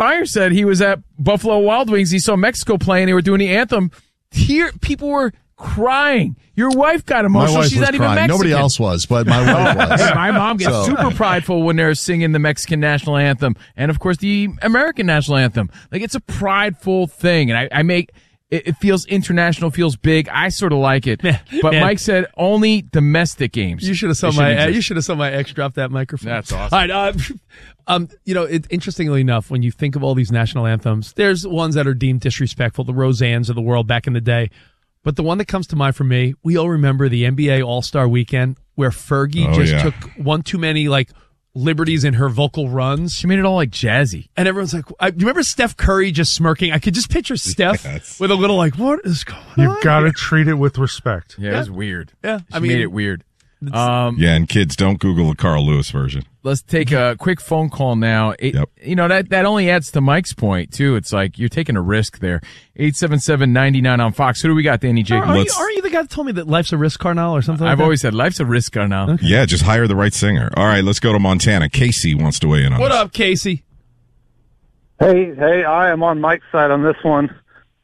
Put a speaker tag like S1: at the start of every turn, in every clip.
S1: Meyer said he was at Buffalo Wild Wings. He saw Mexico play, and they were doing the anthem. Here, people were crying. Your wife got emotional. She's not even Mexican.
S2: Nobody else was, but my wife was.
S1: Hey, my mom gets super prideful when they're singing the Mexican national anthem and, of course, the American national anthem. Like, it's a prideful thing, and I make it feels international, feels big. I sort of like it, but Mike said only domestic games.
S3: You should have saw my ex drop that microphone.
S1: That's awesome.
S3: All right, interestingly enough, when you think of all these national anthems, there's ones that are deemed disrespectful, the Roseannes of the world back in the day. But the one that comes to mind for me, we all remember the NBA All-Star Weekend where Fergie took one too many liberties in her vocal runs.
S1: She made it all jazzy.
S3: And everyone's like, do you remember Steph Curry just smirking? I could just picture Steph with a little what is going on?
S4: You've got to treat it with respect.
S1: Yeah, it was weird.
S3: Yeah,
S1: she made it weird.
S5: And kids, don't Google the Carl Lewis version.
S1: Let's take a quick phone call now. That only adds to Mike's point, too. It's like you're taking a risk there. 877-99 on Fox. Who do we got, Danny J?
S3: Aren't you the guy that told me that life's a risk, Carnal, or something like that?
S1: I've always said life's a risk, Carnal.
S5: Okay. Yeah, just hire the right singer. All right, let's go to Montana. Casey wants to weigh in on
S3: What
S5: this.
S3: up, Casey?
S6: Hey, I am on Mike's side on this one.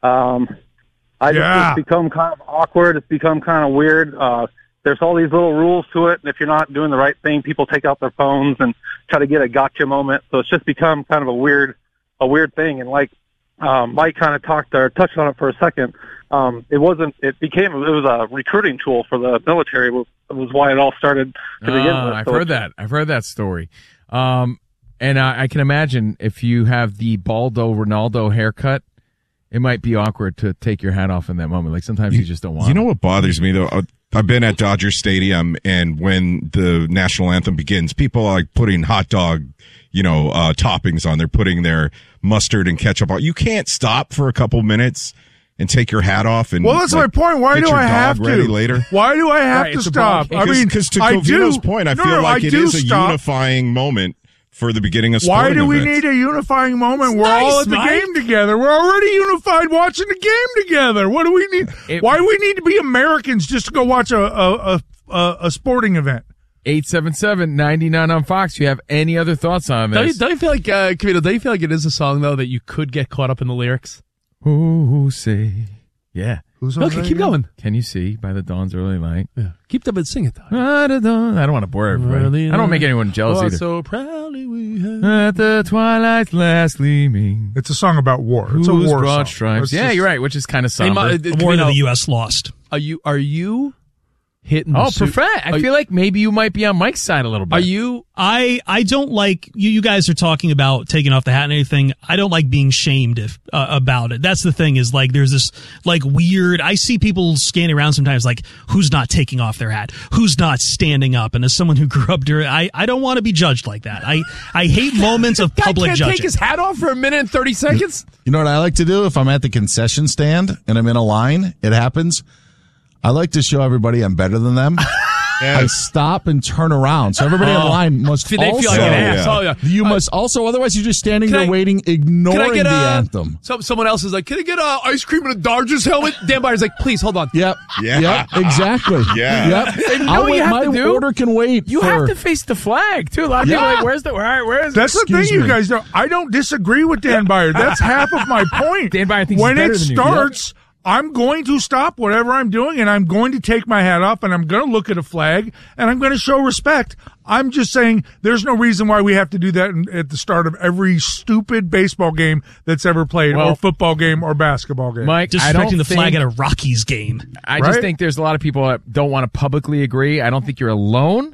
S6: It's become kind of awkward. It's become kind of weird. There's all these little rules to it, and if you're not doing the right thing, people take out their phones and try to get a gotcha moment. So it's just become kind of a weird thing. And Mike kind of touched on it for a second. It was a recruiting tool for the military. It was why it all started to begin with.
S1: I've heard that story. And I can imagine if you have the Baldo Ronaldo haircut, it might be awkward to take your hat off in that moment. Like sometimes you just don't want.
S5: You know what bothers me though? I've been at Dodger Stadium, and when the national anthem begins, people are putting hot dog, toppings on. They're putting their mustard and ketchup on. You can't stop for a couple minutes and take your hat off. And
S4: that's my point. Why do I have to?
S5: Later?
S4: Why do I have to stop?
S5: Because to Covino's point, I feel like it is a unifying moment for the beginning of sporting
S4: Why do we
S5: events.
S4: need a unifying moment? We're all at the game together. We're already unified watching the game together. What do we need? Why do we need to be Americans just to go watch a sporting event?
S1: 877-99 on Fox. Do you have any other thoughts on this?
S3: Don't you feel like, Camino, don't you feel like it is a song, though, that you could get caught up in the lyrics?
S1: Who say, yeah.
S3: Okay, keep going.
S1: Can you see by the dawn's early light?
S3: Yeah. Keep them and sing it, though.
S1: I don't want to bore everybody. I don't make anyone jealous either.
S3: So proudly we have.
S1: At the twilight's last gleaming.
S4: It's a song about war. It's a war
S1: broad
S4: song.
S1: Stripes. Yeah, you're right, which is kind of somber.
S7: More than the U.S. lost.
S3: Are you hitting the suit?
S1: Perfect. I feel like maybe you might be on Mike's side a little bit.
S7: Are you? I don't like you guys are talking about taking off the hat and everything. I don't like being shamed about it. That's the thing is there's this weird, I see people scanning around sometimes who's not taking off their hat, who's not standing up. And as someone who grew up during, I don't want to be judged like that. I hate moments of public
S3: can't
S7: judging.
S3: Take his hat off for a minute and 30 seconds.
S2: You know what I like to do if I'm at the concession stand and I'm in a line, it happens. I like to show everybody I'm better than them. I stop and turn around. So everybody in line must
S3: they feel like an ass. Oh, yeah.
S2: You must also, otherwise you're just standing there waiting, ignoring the anthem.
S3: Someone else is like, can I get ice cream in a Dodgers helmet? Dan Byer's like, please, hold on.
S2: Yep.
S5: Yeah.
S2: Yep. Exactly.
S5: Yeah.
S2: Yep.
S1: You know what you have to do?
S2: My order can wait.
S1: You have to face the flag, too. A lot of people are like, where's
S4: That's the thing, you guys know. I don't disagree with Dan Byer. That's half of my point.
S1: Dan Byer thinks
S4: when
S1: he's better
S4: it
S1: than you.
S4: starts, I'm going to stop whatever I'm doing, and I'm going to take my hat off, and I'm going to look at a flag, and I'm going to show respect. I'm just saying there's no reason why we have to do that at the start of every stupid baseball game that's ever played, or football game, or basketball game.
S1: Mike,
S7: disrespecting the flag at a Rockies game.
S1: I just think there's a lot of people that don't want to publicly agree. I don't think you're alone.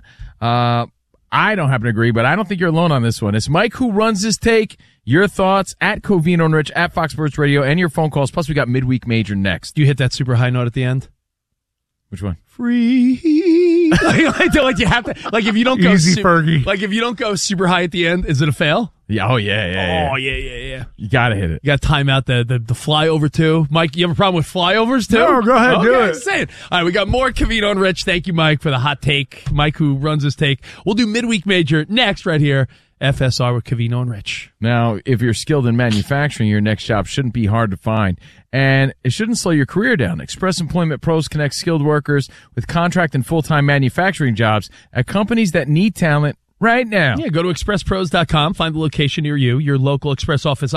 S1: I don't happen to agree, but I don't think you're alone on this one. It's Mike who runs this take. Your thoughts at Covino and Rich at Fox Sports Radio and your phone calls. Plus, we got Midweek Major next.
S3: You hit that super high note at the end?
S1: Which one?
S3: Free. Like you have to. Like if you don't go
S4: easy, Fergie.
S3: Like if you don't go super high at the end, is it a fail?
S1: Yeah. Oh yeah.
S3: Oh yeah.
S1: You gotta hit it.
S3: You got to time out the flyover too. Mike, you have a problem with flyovers too?
S4: No, go ahead, do it.
S3: Say it. All right, we got more Covino and Rich. Thank you, Mike, for the hot take. Mike, who runs his take. We'll do Midweek Major next right here. FSR with Covino and Rich.
S1: Now, if you're skilled in manufacturing, your next job shouldn't be hard to find. And it shouldn't slow your career down. Express Employment Pros connect skilled workers with contract and full-time manufacturing jobs at companies that need talent right now.
S3: Yeah, go to expresspros.com, find the location near you, your local Express office